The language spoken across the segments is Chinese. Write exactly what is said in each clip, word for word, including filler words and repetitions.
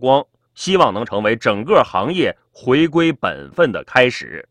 光，希望能成为整个行业回归本分的开始。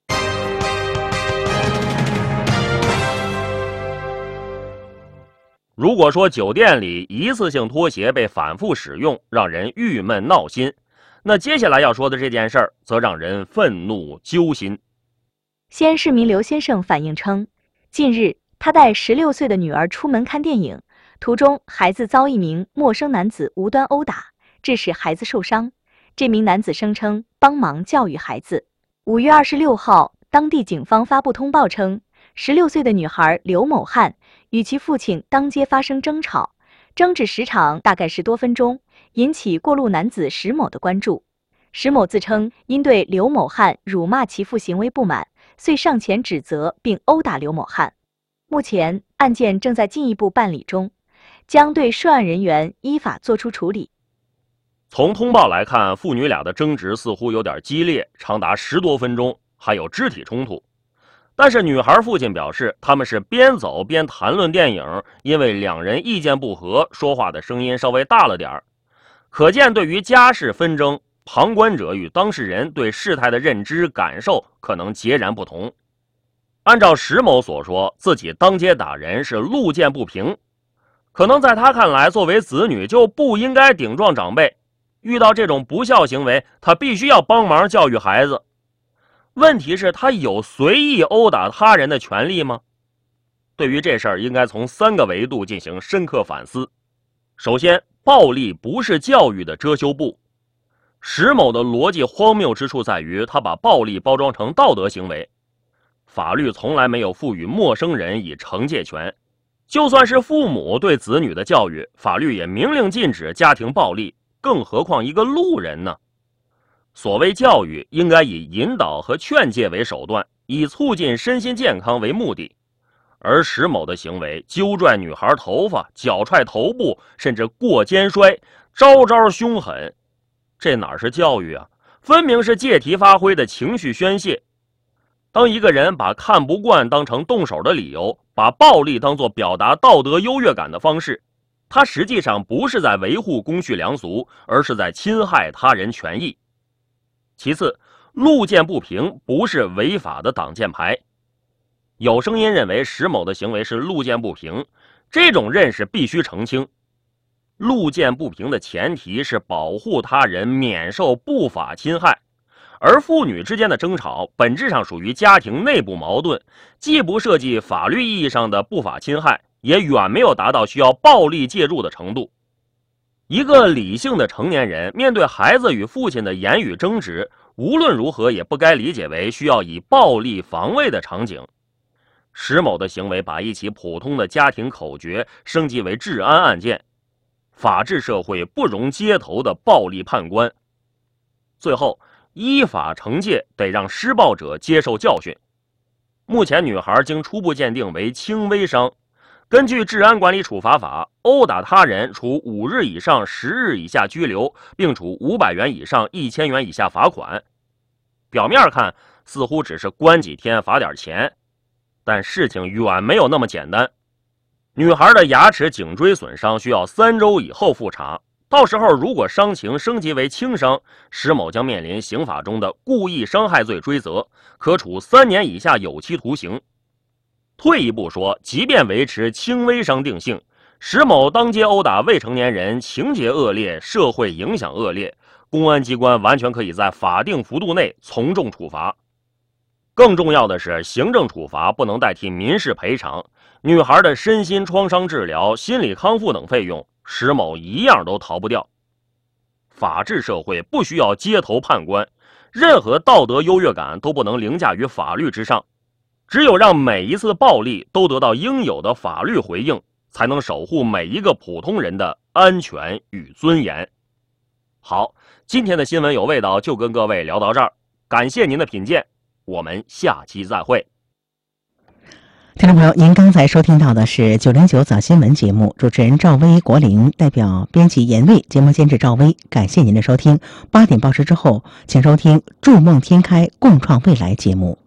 如果说酒店里一次性拖鞋被反复使用，让人郁闷闹心，那接下来要说的这件事儿，则让人愤怒揪心。 西安市民刘先生反映称，近日他带十六岁的女儿出门看电影，途中孩子遭一名陌生男子无端殴打，致使孩子受伤。这名男子声称帮忙教育孩子。五月二十六号，当地警方发布通报称，十六岁的女孩刘某汉与其父亲当街发生争吵，争执时长大概十多分钟，引起过路男子石某的关注。石某自称因对刘某汉辱骂其父行为不满，遂上前指责并殴打刘某汉。目前案件正在进一步办理中，将对涉案人员依法作出处理。 从通报来看，父女俩的争执似乎有点激烈，长达十多分钟，还有肢体冲突。但是女孩父亲表示，他们是边走边谈论电影，因为两人意见不合，说话的声音稍微大了点儿。可见对于家事纷争，旁观者与当事人对事态的认知感受可能截然不同。按照石某所说，自己当街打人是路见不平，可能在他看来，作为子女就不应该顶撞长辈，遇到这种不孝行为，他必须要帮忙教育孩子。问题是，他有随意殴打他人的权利吗？对于这事儿，应该从三个维度进行深刻反思。首先，暴力不是教育的遮羞布。石某的逻辑荒谬之处在于，他把暴力包装成道德行为。法律从来没有赋予陌生人以惩戒权，就算是父母对子女的教育，法律也明令禁止家庭暴力，更何况一个路人呢？所谓教育，应该以引导和劝诫为手段，以促进身心健康为目的。而石某的行为，揪拽女孩头发，脚踹头部，甚至过肩摔，招招凶狠，这哪是教育啊？分明是借题发挥的情绪宣泄。当一个人把看不惯当成动手的理由，把暴力当作表达道德优越感的方式，他实际上不是在维护公序良俗，而是在侵害他人权益。其次，路见不平不是违法的挡箭牌。有声音认为石某的行为是路见不平，这种认识必须澄清。路见不平的前提是保护他人免受不法侵害，而父女之间的争吵本质上属于家庭内部矛盾，既不涉及法律意义上的不法侵害，也远没有达到需要暴力介入的程度。一个理性的成年人面对孩子与父亲的言语争执，无论如何也不该理解为需要以暴力防卫的场景。石某的行为把一起普通的家庭口诀升级为治安案件，法治社会不容街头的暴力判官。最后，依法惩戒得让施暴者接受教训。目前女孩经初步鉴定为轻微伤，根据治安管理处罚法，殴打他人处五日以上十日以下拘留，并处五百元以上一千元以下罚款。表面看似乎只是关几天罚点钱，但事情远没有那么简单。女孩的牙齿颈椎损伤需要三周以后复查，到时候如果伤情升级为轻伤，石某将面临刑法中的故意伤害罪追责，可处三年以下有期徒刑。退一步说，即便维持轻微伤定性，石某当街殴打未成年人，情节恶劣，社会影响恶劣，公安机关完全可以在法定幅度内从重处罚。更重要的是，行政处罚不能代替民事赔偿，女孩的身心创伤治疗、心理康复等费用，石某一样都逃不掉。法治社会不需要街头判官，任何道德优越感都不能凌驾于法律之上。只有让每一次暴力都得到应有的法律回应，才能守护每一个普通人的安全与尊严。好，今天的新闻有味道就跟各位聊到这儿，感谢您的品鉴，我们下期再会。 听众朋友，您刚才收听到的是九零九早新闻节目，主持人赵薇、国林，代表编辑严卫，节目监制赵薇，感谢您的收听。八点报时之后，请收听《筑梦天开，共创未来》节目。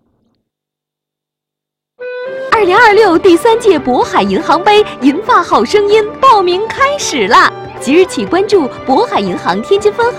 二零二六第三届渤海银行杯银发好声音报名开始啦！即日起关注渤海银行天津分行